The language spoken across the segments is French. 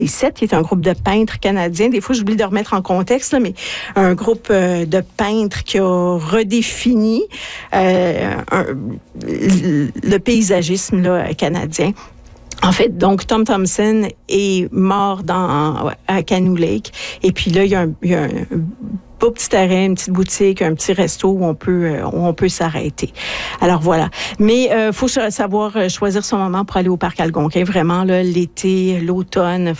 Les Sept, qui est un groupe de peintres canadiens. Des fois, j'oublie de remettre en contexte, là, mais un groupe de peintres qui a redéfini le paysagisme là, canadien. En fait, donc, Tom Thomson est mort à Canoe Lake. Et puis là, il y a un beau petit terrain, une petite boutique, un petit resto où on peut s'arrêter. Alors voilà. Mais faut savoir choisir son moment pour aller au parc Algonquin. Vraiment là, l'été, l'automne,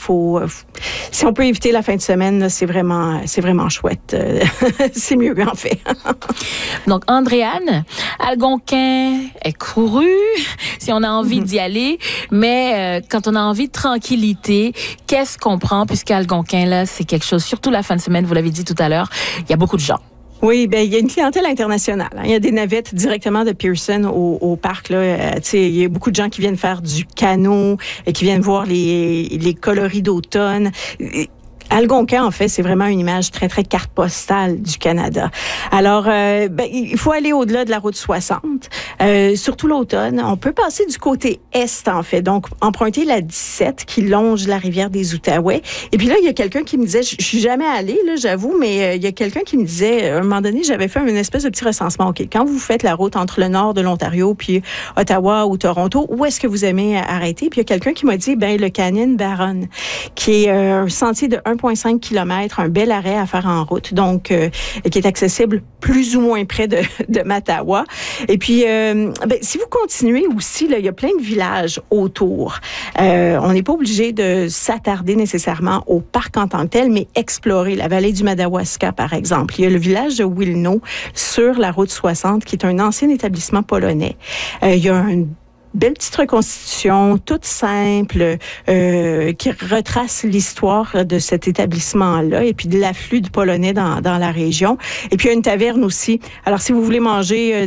si on peut éviter la fin de semaine, là, c'est vraiment chouette. C'est mieux en fait. Donc Andréane, Algonquin est couru si on a envie d'y aller, mais quand on a envie de tranquillité, qu'est-ce qu'on prend puisqu'Algonquin là, c'est quelque chose surtout la fin de semaine, vous l'avez dit tout à l'heure. Il y a beaucoup de gens. Oui, ben il y a une clientèle internationale. Hein. Il y a des navettes directement de Pearson au parc là. Il y a beaucoup de gens qui viennent faire du canot et qui viennent voir les coloris d'automne. Algonquin, en fait, c'est vraiment une image très, très carte postale du Canada. Alors, il faut aller au-delà de la route 60, surtout l'automne. On peut passer du côté est, en fait, donc emprunter la 17 qui longe la rivière des Outaouais. Et puis là, il y a quelqu'un qui me disait, je suis jamais allée, là, j'avoue, mais il y a quelqu'un qui me disait, à un moment donné, j'avais fait une espèce de petit recensement. OK, quand vous faites la route entre le nord de l'Ontario puis Ottawa ou Toronto, où est-ce que vous aimez arrêter? Puis il y a quelqu'un qui m'a dit, le Canyon Barron, qui est un sentier de 1,5 km, un bel arrêt à faire en route, donc qui est accessible plus ou moins près de Mattawa. Et puis, si vous continuez aussi, là, il y a plein de villages autour. On n'est pas obligé de s'attarder nécessairement au parc en tant que tel, mais explorer la vallée du Madawaska, par exemple. Il y a le village de Wilno sur la route 60, qui est un ancien établissement polonais. Il y a une belle petite reconstitution, toute simple, qui retrace l'histoire de cet établissement-là et puis de l'afflux de Polonais dans la région. Et puis, il y a une taverne aussi. Alors, si vous voulez manger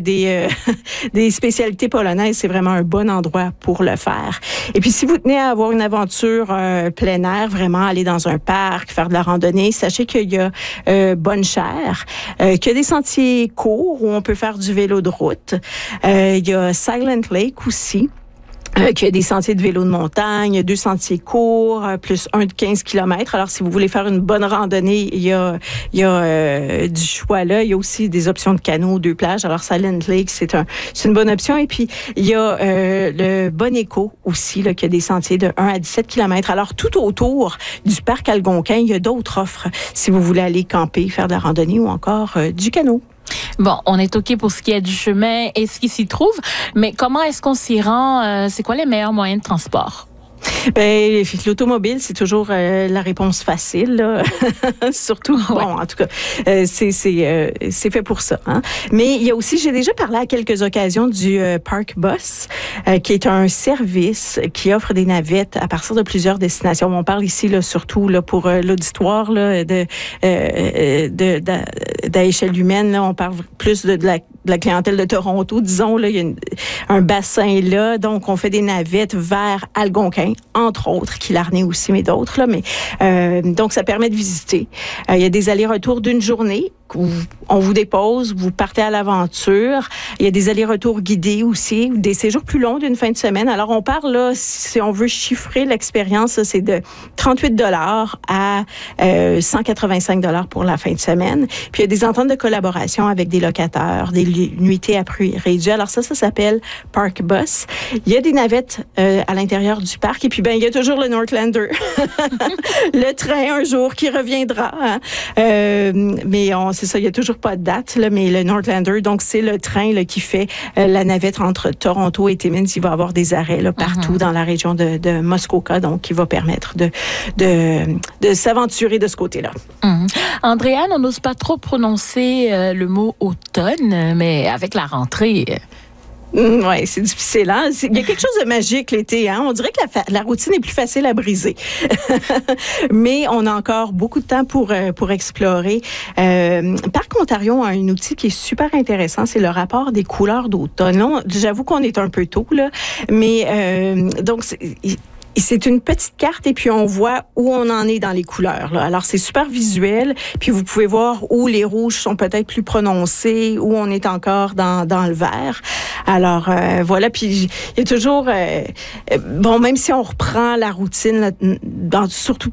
des spécialités polonaises, c'est vraiment un bon endroit pour le faire. Et puis, si vous tenez à avoir une aventure plein air, vraiment aller dans un parc, faire de la randonnée, sachez qu'il y a Bonne-Chère, qu'il y a des sentiers courts où on peut faire du vélo de route. Il y a Silent Lake aussi, qu'il y a des sentiers de vélo de montagne, 2 sentiers courts, plus un de 15 km. Alors, si vous voulez faire une bonne randonnée, il y a du choix là. Il y a aussi des options de canot, 2 plages. Alors, Silent Lake, c'est une bonne option. Et puis, il y a le Bon Écho aussi, là, qui a des sentiers de 1 à 17 km. Alors, tout autour du parc Algonquin, il y a d'autres offres si vous voulez aller camper, faire de la randonnée ou encore du canot. Bon, on est OK pour ce qui est du chemin et ce qui s'y trouve, mais comment est-ce qu'on s'y rend? C'est quoi les meilleurs moyens de transport? L'automobile, c'est toujours la réponse facile, là. Surtout, bon, en tout cas, c'est fait pour ça. Hein? Mais il y a aussi, j'ai déjà parlé à quelques occasions du Park Bus, qui est un service qui offre des navettes à partir de plusieurs destinations. On parle ici, là, surtout là, pour l'auditoire là, d'à échelle humaine. Là, on parle plus de la clientèle de Toronto, disons. Là, il y a un bassin là, donc on fait des navettes vers Algonquin, entre autres, Killarney aussi, mais d'autres. Là, mais donc, ça permet de visiter. Il y a des allers-retours d'une journée où on vous dépose, vous partez à l'aventure. Il y a des allers-retours guidés aussi, des séjours plus longs d'une fin de semaine. Alors, on parle, là, si on veut chiffrer l'expérience, là, c'est de 38 $ à 185 $ pour la fin de semaine. Puis, il y a des ententes de collaboration avec des locataires, des nuitées à prix réduit. Alors, ça s'appelle Park Bus. Il y a des navettes à l'intérieur du parc. Et puis, il y a toujours le Northlander. Le train, un jour, qui reviendra. Hein. Mais c'est ça, il n'y a toujours pas de date, là, mais le Northlander, donc c'est le train là, qui fait la navette entre Toronto et Timmins. Il va avoir des arrêts là, partout dans la région de Muskoka, donc qui va permettre de s'aventurer de ce côté-là. Andréane, on n'ose pas trop prononcer le mot automne, mais avec la rentrée... Oui, c'est difficile. Hein? Il y a quelque chose de magique l'été. Hein? On dirait que la routine est plus facile à briser. Mais on a encore beaucoup de temps pour explorer. Parc Ontario a un outil qui est super intéressant. C'est le rapport des couleurs d'automne. Là, j'avoue qu'on est un peu tôt, là. Mais donc, c'est une petite carte et puis on voit où on en est dans les couleurs. Là. Alors, c'est super visuel. Puis, vous pouvez voir où les rouges sont peut-être plus prononcés, où on est encore dans le vert. Alors, voilà. Puis, il y a toujours... bon, même si on reprend la routine, là, surtout